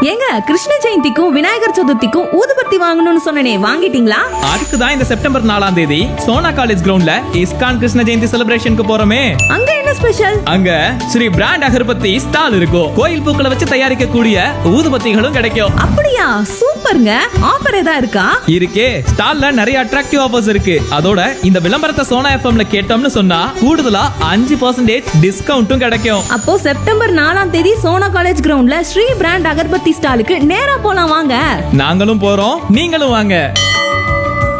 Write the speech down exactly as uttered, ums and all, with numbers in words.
ஏங்க கிருஷ்ண ஜெயந்திக்கும் விநாயகர் சதுர்த்திக்கும் ஊதுபத்தி வாங்கணும்னு சொன்னனே, வாங்கிட்டீங்களா? அதுக்கு தான் இந்த செப்டம்பர் நாலாம் தேதி சோனா காலேஜ் கிரவுண்ட்ல இஸ்கான் கிருஷ்ண ஜெயந்தி செலிப்ரேஷனுக்கு போறோமே. அங்க என்ன ஸ்பெஷல்? அங்க ஸ்ரீ பிராண்ட் அகர்பத்தி ஸ்டால் இருக்கும். கோயில் பூக்களை வச்சு தயாரிக்கக்கூடிய ஊதுபத்திகளும் கிடைக்கும். அப்படியா, சூப்பர்ங்க. ஆஃபர் ஏதா இருக்கா? இருக்கே, ஸ்டால்ல நிறைய அட்ராக்டிவ் ஆஃபர்ஸ் இருக்கு. அதோட இந்த விளம்பரத்தை சோனா எஃப்எம்ல கேட்டோம்னு சொன்னா கூடுதலா அஞ்சு பர்சன்டேஜ் டிஸ்கவுண்ட்டும் கிடைக்கும். அப்போ செப்டம்பர் நாலாம் தேதி சோனா காலேஜ் கிரவுண்ட்ல ஸ்ரீ பிராண்ட் அகர்பத்தி ஸ்டாலுக்கு நேரா போலாம் வாங்க. நாங்களும் போறோம், நீங்களும் வாங்க.